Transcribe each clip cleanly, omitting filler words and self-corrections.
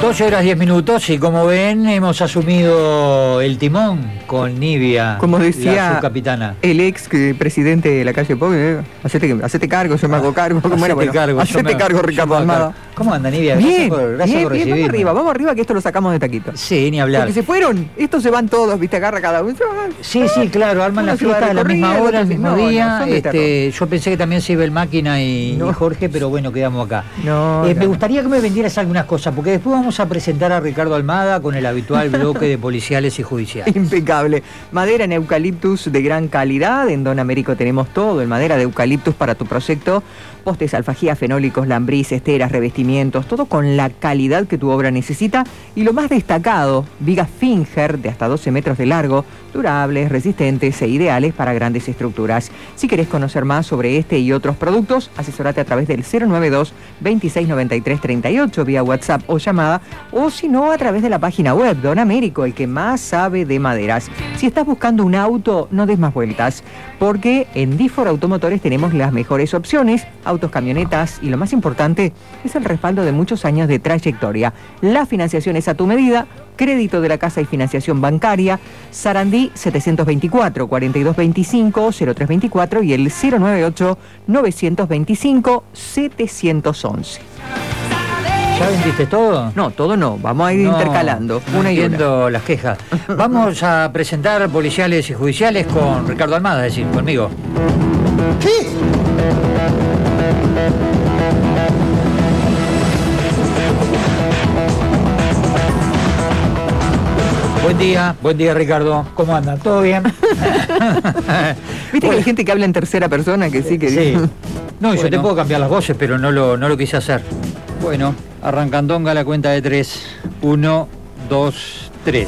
12:10 y como ven hemos asumido el timón con Nivia, como decía la subcapitana. El ex presidente de la calle Pau, hacete cargo, yo me hago cargo. Hacete cargo, Ricardo Almada. ¿Cómo anda, Nivia? Bien, gracias por recibirme. Vamos arriba que esto lo sacamos de taquito. Sí, ni hablar. Porque se fueron, estos se van todos, viste, agarra cada uno. Sí, claro, arman la fiesta a la misma hora, el mismo día. Yo pensé que también se iba el Máquina y Jorge, pero bueno, quedamos acá. Me gustaría que me vendieras algunas cosas, porque después vamos a presentar a Ricardo Almada con el habitual bloque de policiales y judiciales. Impecable. Madera en eucaliptus de gran calidad. En Don Américo tenemos todo en madera de eucaliptus para tu proyecto. Postes, alfajías, fenólicos, lambris, esteras, revestimientos, todo con la calidad que tu obra necesita. Y lo más destacado, vigas Finger de hasta 12 metros de largo, durables, resistentes e ideales para grandes estructuras. Si querés conocer más sobre este y otros productos, asesorate a través del 092 2693 38 vía WhatsApp o llamada, o si no, a través de la página web Don Américo, el que más sabe de maderas. Si estás buscando un auto, no des más vueltas, porque en Difor Automotores tenemos las mejores opciones, autos, camionetas, y lo más importante es el respaldo de muchos años de trayectoria. La financiación es a tu medida, crédito de la casa y financiación bancaria. Sarandí 724 4225 0324 y el 098 925 711. ¿Ya vendiste todo? No, todo no. Vamos a ir intercalando. No entiendo las quejas. Vamos a presentar policiales y judiciales con Ricardo Almada, es decir, conmigo. ¿Qué? Buen día Ricardo. ¿Cómo andan? ¿Todo bien? ¿Viste que hay gente que habla en tercera persona que sí? No, bueno. Yo te puedo cambiar las voces, pero no lo quise hacer. Bueno, arrancandonga la cuenta de 3. 1, 2, 3.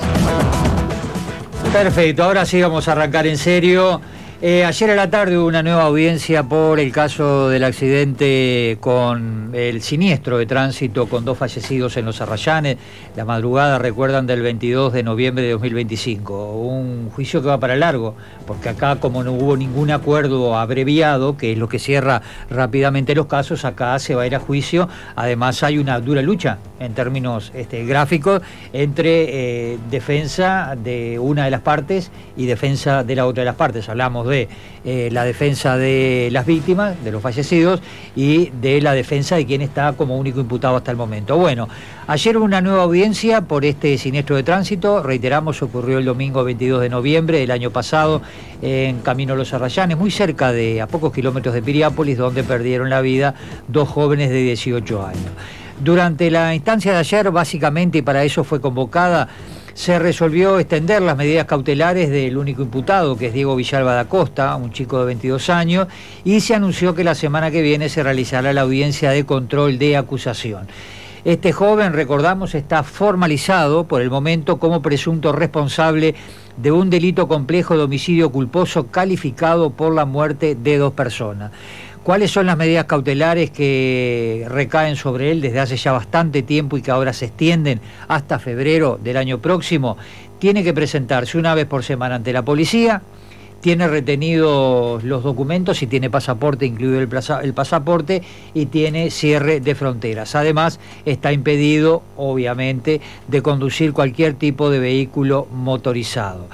Perfecto, ahora sí vamos a arrancar en serio. Ayer a la tarde hubo una nueva audiencia por el caso del accidente con el siniestro de tránsito con 2 fallecidos en Los Arrayanes, la madrugada, recuerdan, del 22 de noviembre de 2025. Un juicio que va para largo, porque acá, como no hubo ningún acuerdo abreviado, que es lo que cierra rápidamente los casos, acá se va a ir a juicio. Además hay una dura lucha en términos gráficos entre defensa de una de las partes y defensa de la otra de las partes. Hablamos de la defensa de las víctimas, de los fallecidos, y de la defensa de quien está como único imputado hasta el momento. Bueno, ayer hubo una nueva audiencia por este siniestro de tránsito. Reiteramos, ocurrió el domingo 22 de noviembre del año pasado en Camino Los Arrayanes, muy cerca de, a pocos kilómetros de Piriápolis, donde perdieron la vida 2 jóvenes de 18 años. Durante la instancia de ayer, básicamente, y para eso fue convocada, se resolvió extender las medidas cautelares del único imputado, que es Diego Villalba da Costa, un chico de 22 años, y se anunció que la semana que viene se realizará la audiencia de control de acusación. Este joven, recordamos, está formalizado por el momento como presunto responsable de un delito complejo de homicidio culposo calificado por la muerte de 2 personas. ¿Cuáles son las medidas cautelares que recaen sobre él desde hace ya bastante tiempo y que ahora se extienden hasta febrero del año próximo? Tiene que presentarse una vez por semana ante la policía, tiene retenidos los documentos y tiene pasaporte, incluido el pasaporte, y tiene cierre de fronteras. Además, está impedido, obviamente, de conducir cualquier tipo de vehículo motorizado.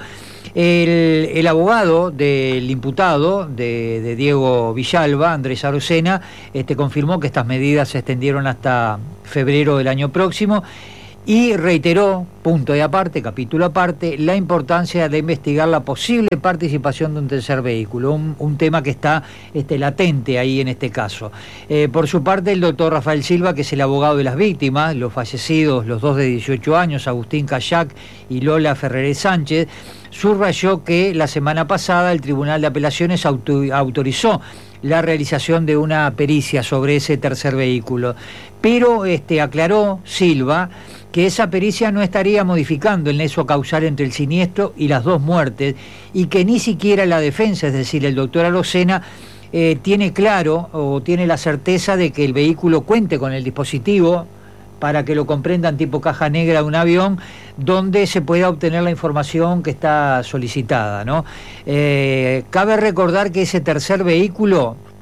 El abogado del imputado, de Diego Villalba, Andrés Arocena, confirmó que estas medidas se extendieron hasta febrero del año próximo y reiteró, punto y aparte, capítulo aparte, la importancia de investigar la posible participación de un tercer vehículo, un tema que está latente ahí en este caso. Por su parte, el doctor Rafael Silva, que es el abogado de las víctimas, los fallecidos, los 2 de 18 años, Agustín Kayak y Lola Ferreré Sánchez, subrayó que la semana pasada el Tribunal de Apelaciones autorizó la realización de una pericia sobre ese tercer vehículo, pero aclaró Silva que esa pericia no estaría modificando el nexo causal entre el siniestro y las 2 muertes, y que ni siquiera la defensa, es decir, el doctor Arocena, tiene claro o tiene la certeza de que el vehículo cuente con el dispositivo, para que lo comprendan, tipo caja negra de un avión, donde se pueda obtener la información que está solicitada, ¿no? Cabe recordar que ese tercer vehículo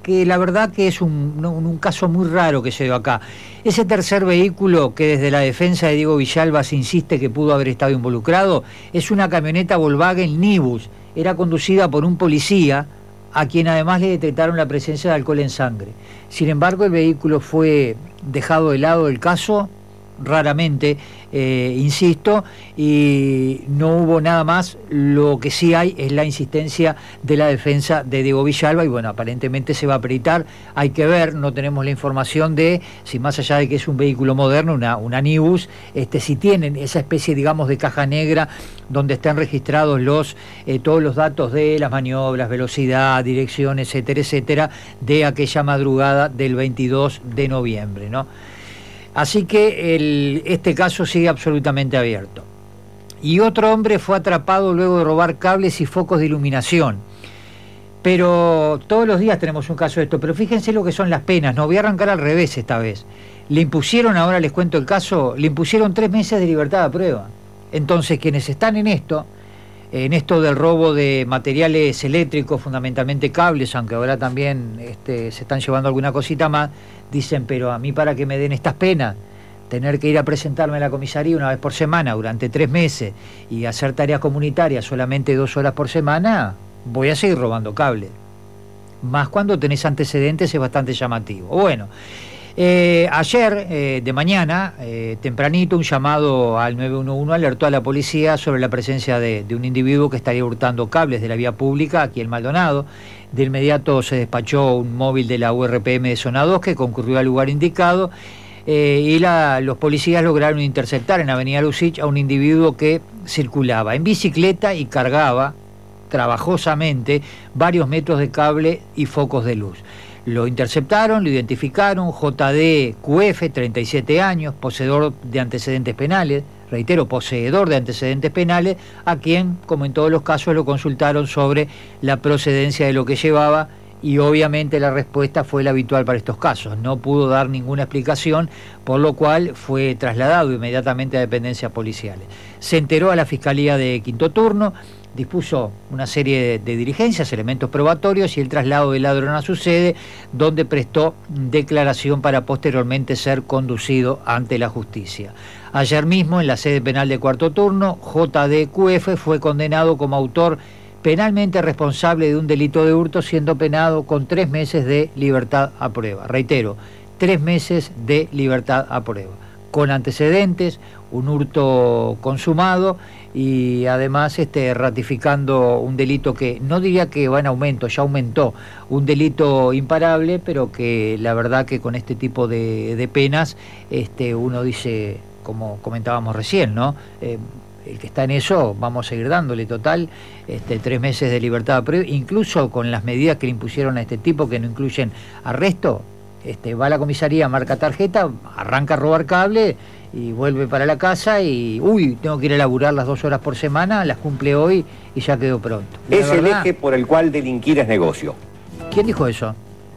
que la verdad que es un caso muy raro que se dio acá. Ese tercer vehículo que desde la defensa de Diego Villalba se insiste que pudo haber estado involucrado, es una camioneta Volkswagen Nibus, era conducida por un policía, a quien además le detectaron la presencia de alcohol en sangre. Sin embargo, el vehículo fue dejado de lado del caso, raramente, insisto, y no hubo nada más. Lo que sí hay es la insistencia de la defensa de Diego Villalba, y bueno, aparentemente se va a peritar. Hay que ver, no tenemos la información de si, más allá de que es un vehículo moderno, una Nibus, si tienen esa especie, digamos, de caja negra donde están registrados todos los datos de las maniobras, velocidad, dirección, etcétera, etcétera, de aquella madrugada del 22 de noviembre, ¿no? Así que este caso sigue absolutamente abierto. Y otro hombre fue atrapado luego de robar cables y focos de iluminación. Pero todos los días tenemos un caso de esto. Pero fíjense lo que son las penas. No voy a arrancar al revés esta vez. Le impusieron, ahora les cuento el caso, le impusieron 3 meses de libertad a prueba. Entonces, quienes están en esto del robo de materiales eléctricos, fundamentalmente cables, aunque ahora también se están llevando alguna cosita más, dicen, pero a mí, para que me den estas penas, tener que ir a presentarme a la comisaría una vez por semana durante 3 meses y hacer tareas comunitarias solamente 2 horas por semana, voy a seguir robando cables. Más cuando tenés antecedentes, es bastante llamativo. Bueno, ayer de mañana, tempranito, un llamado al 911 alertó a la policía sobre la presencia de un individuo que estaría hurtando cables de la vía pública aquí en Maldonado. De inmediato se despachó un móvil de la URPM de Zona 2 que concurrió al lugar indicado, y los policías lograron interceptar en Avenida Lucich a un individuo que circulaba en bicicleta y cargaba trabajosamente varios metros de cable y focos de luz. Lo interceptaron, lo identificaron, JDQF, 37 años, poseedor de antecedentes penales, reitero, poseedor de antecedentes penales, a quien, como en todos los casos, lo consultaron sobre la procedencia de lo que llevaba, y obviamente la respuesta fue la habitual para estos casos. No pudo dar ninguna explicación, por lo cual fue trasladado inmediatamente a dependencias policiales. Se enteró a la Fiscalía de Quinto Turno, dispuso una serie de diligencias, elementos probatorios y el traslado del ladrón a su sede, donde prestó declaración para posteriormente ser conducido ante la justicia. Ayer mismo, en la sede penal de Cuarto Turno, JDQF fue condenado como autor penalmente responsable de un delito de hurto, siendo penado con 3 meses de libertad a prueba. Reitero, 3 meses de libertad a prueba, con antecedentes, un hurto consumado y además ratificando un delito que no diría que va en aumento, ya aumentó, un delito imparable, pero que la verdad que con este tipo de penas uno dice, como comentábamos recién, ¿no? El que está en eso, vamos a seguir dándole. Total, 3 meses de libertad a prueba, incluso con las medidas que le impusieron a este tipo, que no incluyen arresto. Va a la comisaría, marca tarjeta, arranca a robar cable y vuelve para la casa y, tengo que ir a laburar las 2 horas por semana, las cumple hoy y ya quedó pronto. Es el eje por el cual delinquir es negocio. ¿Quién dijo eso?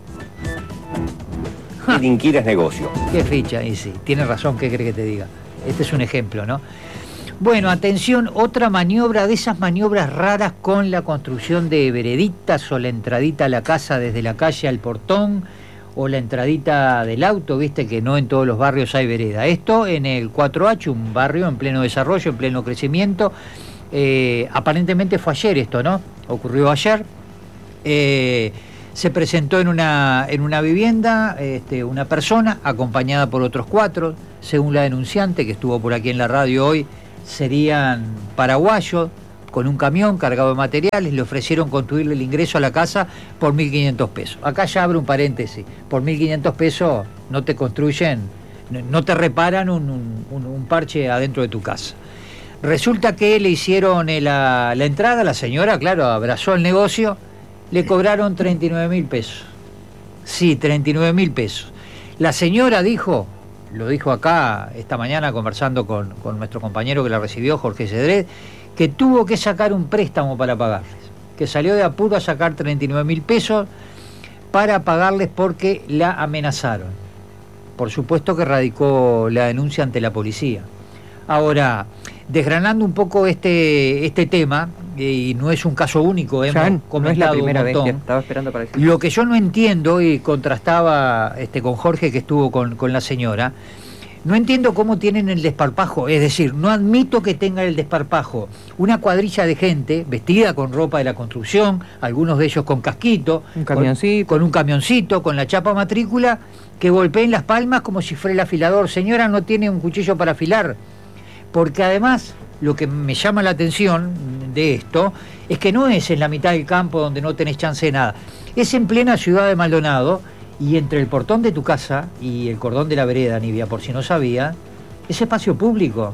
Delinquir es negocio. Qué ficha, y sí, tiene razón, ¿qué cree que te diga? Este es un ejemplo, ¿no? Bueno, atención, otra maniobra de esas maniobras raras con la construcción de vereditas o la entradita a la casa desde la calle al portón, o la entradita del auto, viste que no en todos los barrios hay vereda. Esto en el 4H, un barrio en pleno desarrollo, en pleno crecimiento. Aparentemente fue ayer esto, ¿no? Ocurrió ayer. Se presentó en una vivienda una persona acompañada por otros 4, según la denunciante que estuvo por aquí en la radio hoy, serían paraguayos, con un camión cargado de materiales. Le ofrecieron construirle el ingreso a la casa por 1.500 pesos. Acá ya abro un paréntesis, por 1.500 pesos no te construyen, no te reparan un parche adentro de tu casa. Resulta que le hicieron la entrada, la señora, claro, abrazó el negocio, le cobraron 39.000 pesos. Sí, 39.000 pesos. La señora dijo, lo dijo acá esta mañana conversando con nuestro compañero que la recibió, Jorge Cedret, que tuvo que sacar un préstamo para pagarles, que salió de apuro a sacar 39.000 pesos para pagarles porque la amenazaron. Por supuesto que radicó la denuncia ante la policía. Ahora, desgranando un poco este tema, y no es un caso único, hemos Ya, no es la comentado primera un vez montón. que estaba esperando para decir. Lo que yo no entiendo, y contrastaba con Jorge que estuvo con la señora, no entiendo cómo tienen el desparpajo, es decir, no admito que tengan el desparpajo una cuadrilla de gente vestida con ropa de la construcción, algunos de ellos con casquito, Un camioncito. con un camioncito, con la chapa matrícula, que golpeen las palmas como si fuera el afilador. Señora, no tiene un cuchillo para afilar, porque además lo que me llama la atención de esto es que no es en la mitad del campo donde no tenés chance de nada, es en plena ciudad de Maldonado, y entre el portón de tu casa y el cordón de la vereda, Nivia, por si no sabía, es espacio público.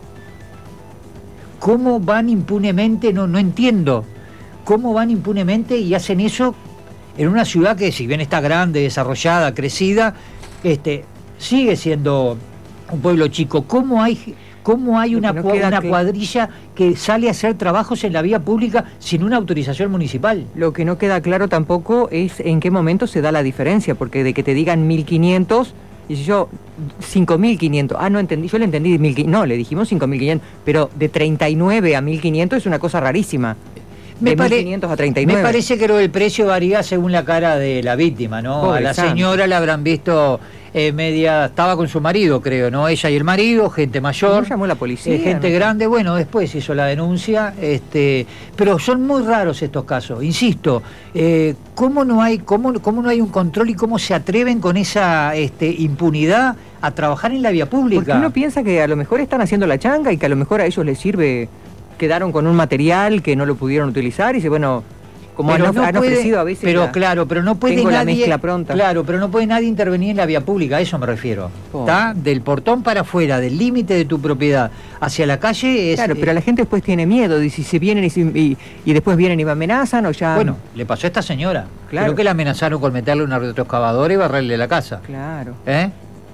¿Cómo van impunemente? No entiendo. ¿Cómo van impunemente y hacen eso en una ciudad que, si bien está grande, desarrollada, crecida, sigue siendo un pueblo chico? ¿Cómo hay una cuadrilla que sale a hacer trabajos en la vía pública sin una autorización municipal? Lo que no queda claro tampoco es en qué momento se da la diferencia, porque de que te digan 1.500, y si yo 5.500, no entendí, yo le entendí 1.500, no, le dijimos 5.500, pero de 39 a 1.500 es una cosa rarísima. De 1.500 a 39. Me parece que lo del precio varía según la cara de la víctima, ¿no? Pobre a la santo. señora la habrán visto media, estaba con su marido, creo, ¿no? Ella y el marido, gente mayor. ¿No llamó la policía? Gente No. grande, bueno, después hizo la denuncia, pero son muy raros estos casos, insisto. ¿Cómo no hay un control y cómo se atreven con esa impunidad a trabajar en la vía pública? Porque uno piensa que a lo mejor están haciendo la changa y que a lo mejor a ellos les sirve, quedaron con un material que no lo pudieron utilizar y dice, bueno, como Pero han ofrecido a veces. pero claro, pero no puede tengo la nadie, mezcla pronta. Claro, pero no puede nadie intervenir en la vía pública, a eso me refiero. Oh. ¿Está? Del portón para afuera, del límite de tu propiedad hacia la calle es. Claro, pero la gente después tiene miedo, y si vienen y después vienen y me amenazan o ya. Bueno, le pasó a esta señora. Claro. Creo que la amenazaron con meterle una retroexcavadora y barrerle la casa. Claro. ¿Eh?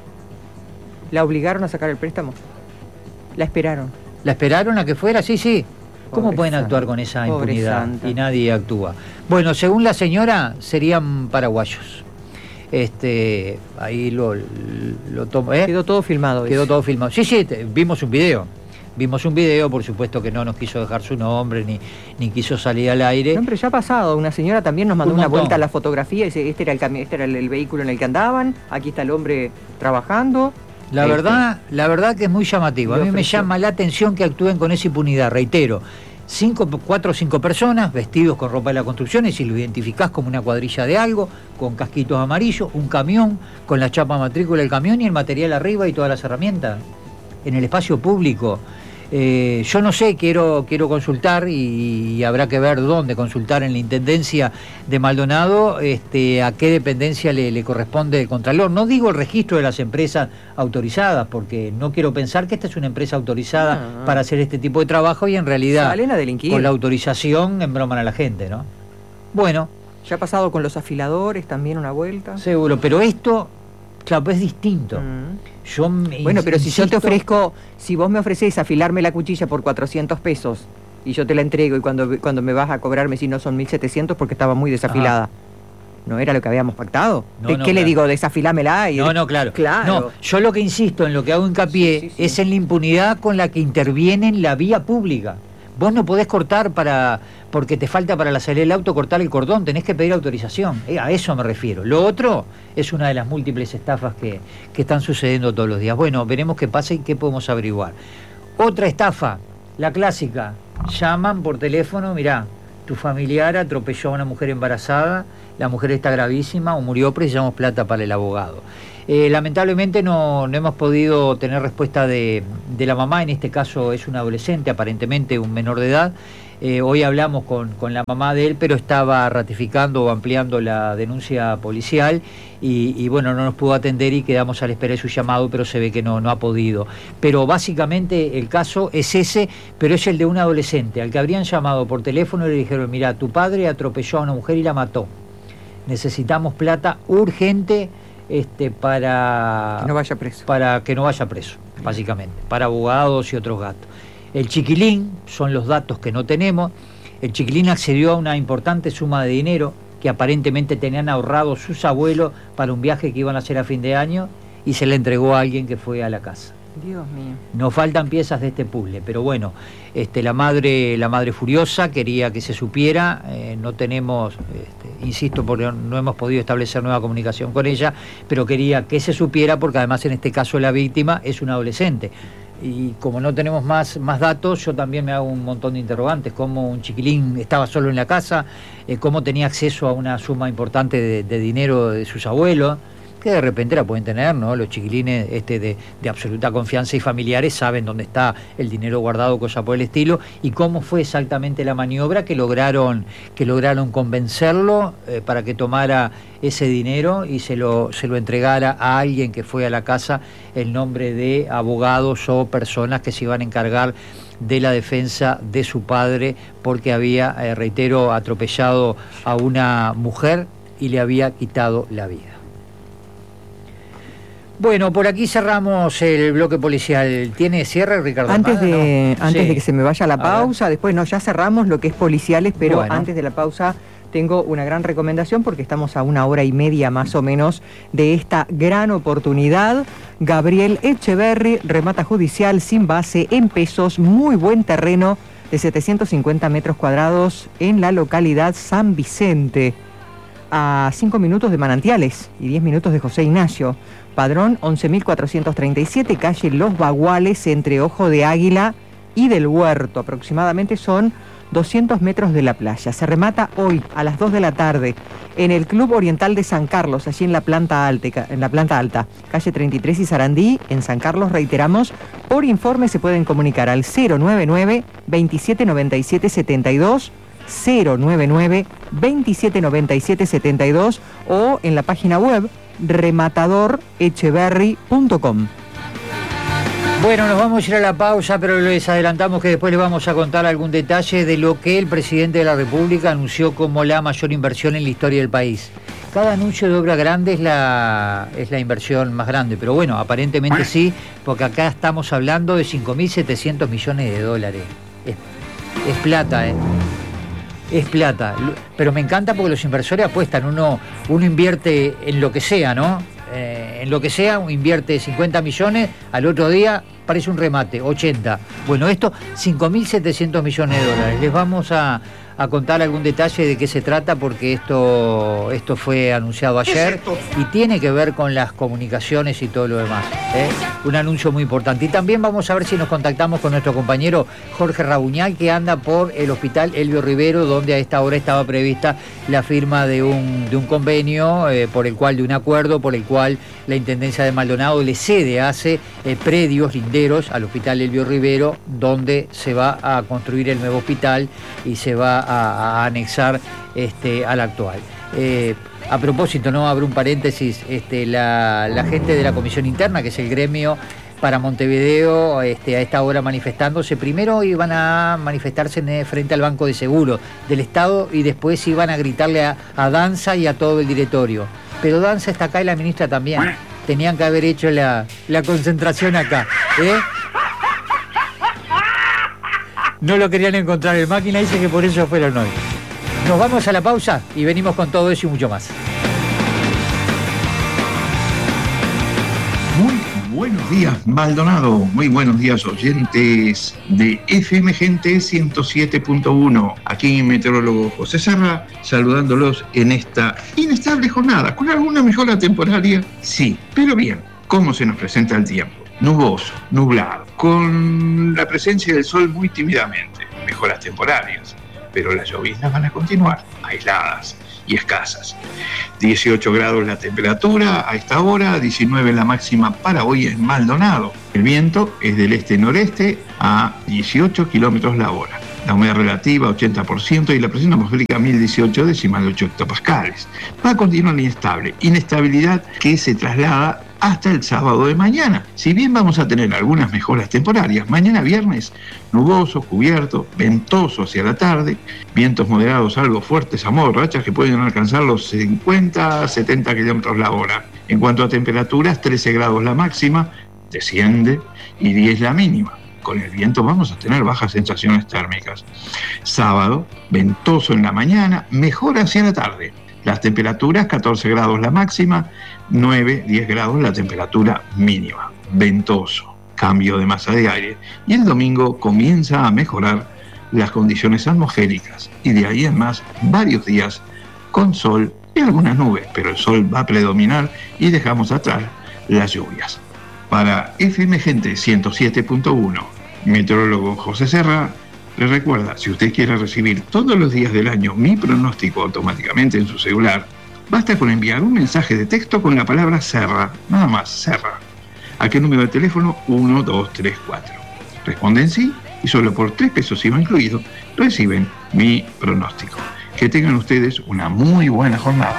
¿La obligaron a sacar el préstamo? ¿La esperaron? ¿La esperaron a que fuera? Sí, sí. ¿Cómo Pobre pueden santa. actuar con esa Pobre impunidad? santa. Y nadie actúa. Bueno, según la señora, serían paraguayos. Ahí lo tomo. Quedó todo filmado. Quedó eso. todo filmado. Sí, sí, vimos un video. Vimos un video, por supuesto que no nos quiso dejar su nombre, ni quiso salir al aire. No, pero ya ha pasado. Una señora también nos mandó Un una montón. vuelta a la fotografía y dice, este era el vehículo en el que andaban, aquí está el hombre trabajando. La verdad que es muy llamativo. A Le mí me ofreció. llama la atención que actúen con esa impunidad. Reitero, 4 o 5 personas vestidos con ropa de la construcción, y si lo identificás como una cuadrilla de algo, con casquitos amarillos, un camión con la chapa matrícula del camión y el material arriba y todas las herramientas en el espacio público. Yo no sé, quiero consultar y habrá que ver dónde consultar en la Intendencia de Maldonado, a qué dependencia le corresponde el Contralor. No digo el registro de las empresas autorizadas, porque no quiero pensar que esta es una empresa autorizada No. para hacer este tipo de trabajo y en realidad Salen a delinquir. con la autorización embroman a la gente, ¿no? Bueno, Ya ha pasado con los afiladores también una vuelta. seguro, pero esto, claro, es distinto. Bueno, pero si yo te insisto- ofrezco, si vos me ofreces afilarme la cuchilla por 400 pesos y yo te la entrego y cuando me vas a cobrarme si no son 1.700 porque estaba muy desafilada, ¿no era lo que habíamos pactado? No, ¿Qué no, le claro. digo? Desafilámela y... No, claro. Claro. No, yo lo que insisto, en lo que hago hincapié, Sí, sí, sí. es en la impunidad con la que interviene en la vía pública. Vos no podés cortar porque te falta para la salida del auto cortar el cordón, tenés que pedir autorización. A eso me refiero. Lo otro es una de las múltiples estafas que están sucediendo todos los días. Bueno, veremos qué pasa y qué podemos averiguar. Otra estafa, la clásica. Llaman por teléfono, mirá, tu familiar atropelló a una mujer embarazada, la mujer está gravísima o murió, precisamos plata para el abogado. Lamentablemente no hemos podido tener respuesta de la mamá, en este caso es un adolescente, aparentemente un menor de edad. Hoy hablamos con la mamá de él, pero estaba ratificando o ampliando la denuncia policial y bueno, no nos pudo atender y quedamos a la espera de su llamado, pero se ve que no ha podido. Pero básicamente el caso es ese, pero es el de un adolescente al que habrían llamado por teléfono y le dijeron, mira, tu padre atropelló a una mujer y la mató. Necesitamos plata urgente para Que no vaya preso. para que no vaya preso, básicamente, para abogados y otros gastos. El chiquilín, son los datos que no tenemos, el chiquilín accedió a una importante suma de dinero que aparentemente tenían ahorrado sus abuelos para un viaje que iban a hacer a fin de año y se le entregó a alguien que fue a la casa. Dios mío. Nos faltan piezas de este puzzle, pero bueno, la madre furiosa quería que se supiera, no tenemos, insisto, porque no hemos podido establecer nueva comunicación con ella, pero quería que se supiera porque además en este caso la víctima es una adolescente. Y como no tenemos más datos, yo también me hago un montón de interrogantes, cómo un chiquilín estaba solo en la casa, cómo tenía acceso a una suma importante de dinero de sus abuelos, que de repente la pueden tener, ¿no? Los chiquilines de absoluta confianza y familiares saben dónde está el dinero guardado, cosa por el estilo, y cómo fue exactamente la maniobra que lograron convencerlo para que tomara ese dinero y se lo entregara a alguien que fue a la casa en nombre de abogados o personas que se iban a encargar de la defensa de su padre, porque había, reitero, atropellado a una mujer y le había quitado la vida. Bueno, por aquí cerramos el bloque policial. ¿Tiene cierre, Ricardo? Antes de que se me vaya la pausa, después ya cerramos lo que es policiales, pero bueno, antes de la pausa tengo una gran recomendación porque estamos a 1 hora y media más o menos de esta gran oportunidad. Gabriel Echeverry, remata judicial sin base en pesos, muy buen terreno de 750 metros cuadrados en la localidad San Vicente, a 5 minutos de Manantiales y 10 minutos de José Ignacio. Padrón 11.437, calle Los Baguales, entre Ojo de Águila y del Huerto. Aproximadamente son 200 metros de la playa. Se remata hoy a las 2 de la tarde en el Club Oriental de San Carlos, allí en la planta alta, calle 33 y Sarandí, en San Carlos. Reiteramos, por informe se pueden comunicar al 099 2797 72, 099 2797 72 o en la página web rematadorecheverry.com. Bueno, nos vamos a ir a la pausa, pero les adelantamos que después les vamos a contar algún detalle de lo que el presidente de la República anunció como la mayor inversión en la historia del país. Cada anuncio de obra grande es la inversión más grande, pero bueno, aparentemente sí, porque acá estamos hablando de 5.700 millones de dólares. Es plata, Es plata, pero me encanta porque los inversores apuestan, uno invierte en lo que sea, ¿no? En lo que sea, invierte 50 millones, al otro día parece un remate, 80. Bueno, esto, 5.700 millones de dólares. Les vamos a contar algún detalle de qué se trata, porque esto fue anunciado ayer y tiene que ver con las comunicaciones y todo lo demás. Un anuncio muy importante. Y también vamos a ver si nos contactamos con nuestro compañero Jorge Rabuñal, que anda por el hospital Elbio Rivero, donde a esta hora estaba prevista la firma de un convenio, de un acuerdo por el cual la Intendencia de Maldonado le cede, hace predios linderos al hospital Elbio Rivero, donde se va a construir el nuevo hospital y se va a anexar al actual. A propósito, no abro un paréntesis, la gente de la Comisión Interna, que es el gremio para Montevideo, a esta hora manifestándose, primero iban a manifestarse frente al Banco de Seguros del Estado y después iban a gritarle a Danza y a todo el directorio. Pero Danza está acá y la ministra también. Tenían que haber hecho la concentración acá. No lo querían encontrar en máquina, dice que por eso fueron hoy. Nos vamos a la pausa y venimos con todo eso y mucho más. Muy buenos días, Maldonado. Muy buenos días, oyentes de FM Gente 107.1. Aquí meteorólogo José Serra, saludándolos en esta inestable jornada. ¿Con alguna mejora temporaria? Sí, pero bien, ¿cómo se nos presenta el tiempo? Nuboso, nublado, con la presencia del sol muy tímidamente, mejoras temporarias, pero las lloviznas van a continuar, aisladas y escasas. 18 grados la temperatura a esta hora, 19 la máxima para hoy en Maldonado. El viento es del este-noreste a 18 kilómetros la hora. La humedad relativa 80% y la presión atmosférica 1018,8 hectopascales. Va a continuar inestable, inestabilidad que se traslada hasta el sábado de mañana. Si bien vamos a tener algunas mejoras temporarias, mañana viernes nuboso, cubierto, ventoso hacia la tarde, vientos moderados algo fuertes a modo de rachas que pueden alcanzar los 50 a 70 kilómetros la hora. En cuanto a temperaturas, 13 grados la máxima, desciende, y 10 la mínima. Con el viento vamos a tener bajas sensaciones térmicas. Sábado, ventoso en la mañana, mejora hacia la tarde. Las temperaturas, 14 grados la máxima, 9, 10 grados la temperatura mínima. Ventoso. cambio de masa de aire, y el domingo comienza a mejorar las condiciones atmosféricas, y de ahí en más varios días con sol y algunas nubes, pero el sol va a predominar y dejamos atrás las lluvias. Para FM Gente 107.1, meteorólogo José Serra le recuerda, si usted quiere recibir todos los días del año mi pronóstico automáticamente en su celular, basta con enviar un mensaje de texto con la palabra Serra, nada más, Serra. ¿A qué número de teléfono? 1234. Responden sí y solo por 3 pesos IVA incluido reciben mi pronóstico. Que tengan ustedes una muy buena jornada.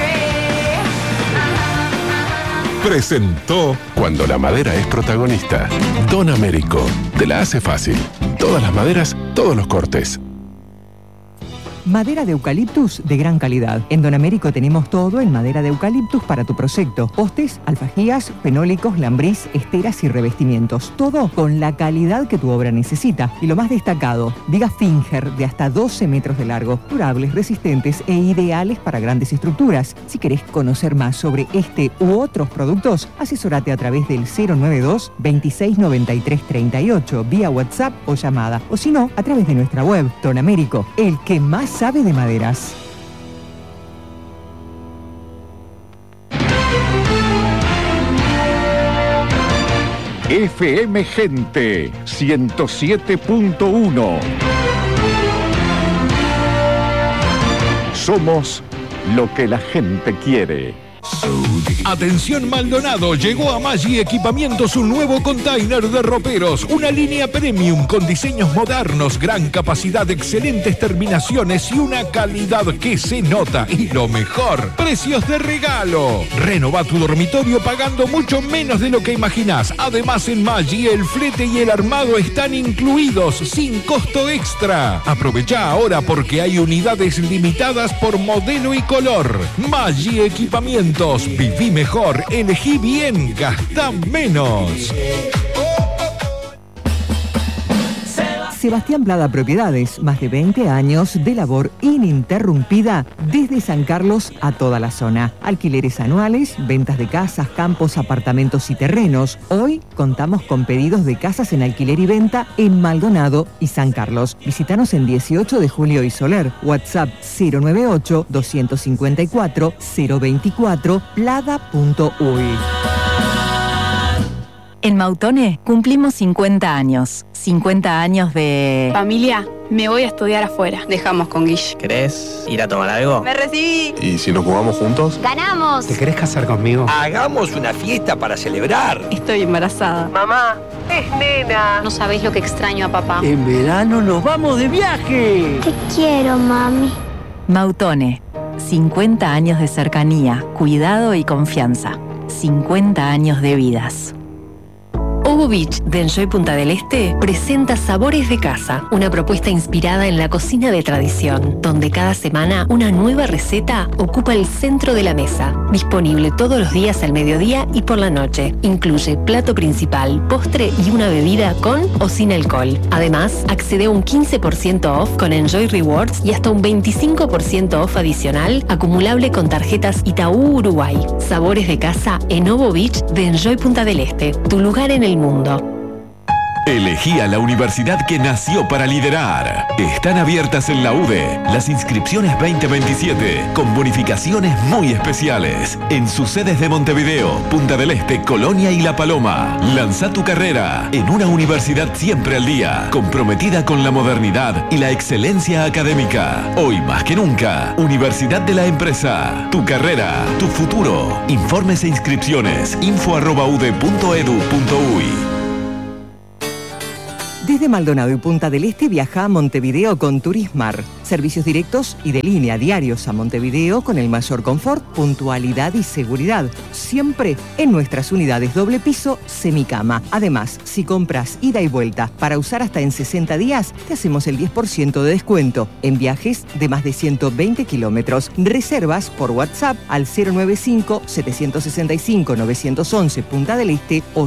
Presentó Cuando la madera es protagonista. Don Américo, te la hace fácil. Todas las maderas, todos los cortes. Madera de eucaliptus de gran calidad. En Don Américo tenemos todo en madera de eucaliptus para tu proyecto. Postes, alfajías, fenólicos, lambrís, esteras y revestimientos. Todo con la calidad que tu obra necesita. Y lo más destacado, vigas Finger de hasta 12 metros de largo, durables, resistentes e ideales para grandes estructuras. Si querés conocer más sobre este u otros productos, asesórate a través del 092 26 93 38 vía WhatsApp o llamada. O si no, a través de nuestra web. Don Américo, el que más sabe de maderas. FM Gente 107.1. Somos lo que la gente quiere. Atención Maldonado, llegó a Maggi Equipamientos un nuevo container de roperos, una línea premium con diseños modernos, gran capacidad, excelentes terminaciones y una calidad que se nota. Y lo mejor, precios de regalo. Renova tu dormitorio pagando mucho menos de lo que imaginás. Además en Maggi el flete y el armado están incluidos sin costo extra. Aprovecha ahora porque hay unidades limitadas por modelo y color. Maggi Equipamientos. Viví mejor, elegí bien, gastá menos. Sebastián Plada Propiedades, más de 20 años de labor ininterrumpida desde San Carlos a toda la zona. Alquileres anuales, ventas de casas, campos, apartamentos y terrenos. Hoy contamos con pedidos de casas en alquiler y venta en Maldonado y San Carlos. Visítanos en 18 de Julio y Soler. WhatsApp 098 254 024 plada.uy. En Mautone cumplimos 50 años. 50 años de... Familia, me voy a estudiar afuera. Dejamos con Guille. ¿Querés ir a tomar algo? ¡Me recibí! ¿Y si nos jugamos juntos? ¡Ganamos! ¿Te querés casar conmigo? Hagamos una fiesta para celebrar. Estoy embarazada. Mamá, es nena. No sabéis lo que extraño a papá. En verano nos vamos de viaje. Te quiero, mami. Mautone. 50 años de cercanía, cuidado y confianza. 50 años de vidas. Obo Beach de Enjoy Punta del Este presenta Sabores de Casa, una propuesta inspirada en la cocina de tradición, donde cada semana una nueva receta ocupa el centro de la mesa. Disponible todos los días al mediodía y por la noche. Incluye plato principal, postre y una bebida con o sin alcohol. Además, accede a un 15% off con Enjoy Rewards y hasta un 25% off adicional acumulable con tarjetas Itaú Uruguay. Sabores de Casa en Obo Beach de Enjoy Punta del Este, tu lugar en el mundo. Elegí a la universidad que nació para liderar. Están abiertas en la UDE las inscripciones 2027 con bonificaciones muy especiales en sus sedes de Montevideo, Punta del Este, Colonia y La Paloma. Lanza tu carrera en una universidad siempre al día, comprometida con la modernidad y la excelencia académica. Hoy más que nunca, Universidad de la Empresa. Tu carrera, tu futuro. Informes e inscripciones info@ude.edu.uy. Desde Maldonado y Punta del Este viaja a Montevideo con Turismar. Servicios directos y de línea diarios a Montevideo con el mayor confort, puntualidad y seguridad. Siempre en nuestras unidades doble piso, semicama. Además, si compras ida y vuelta para usar hasta en 60 días, te hacemos el 10% de descuento en viajes de más de 120 kilómetros. Reservas por WhatsApp al 095-765-911 Punta del Este o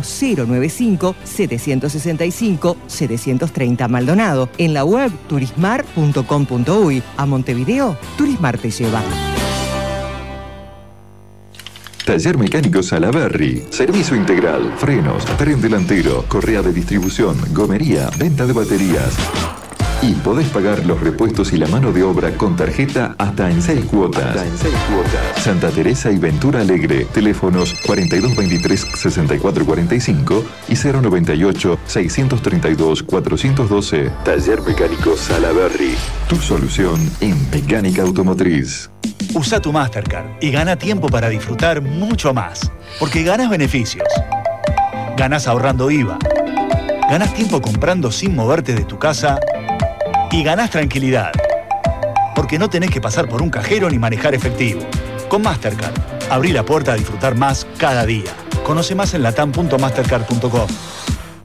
095-765-730 Maldonado. En la web turismar.com.uy. A Montevideo, Turismar te lleva. Taller Mecánico Salaberry. Servicio integral, frenos, tren delantero, correa de distribución, gomería, venta de baterías. Y podés pagar los repuestos y la mano de obra con tarjeta hasta en 6 cuotas. Santa Teresa y Ventura Alegre. Teléfonos 4223-6445 y 098-632-412. Taller Mecánico Salaberry. Tu solución en mecánica automotriz. Usa tu Mastercard y gana tiempo para disfrutar mucho más. Porque ganas beneficios. Ganas ahorrando IVA. Ganas tiempo comprando sin moverte de tu casa. Y ganás tranquilidad, porque no tenés que pasar por un cajero ni manejar efectivo. Con Mastercard, abrí la puerta a disfrutar más cada día. Conoce más en latam.mastercard.com.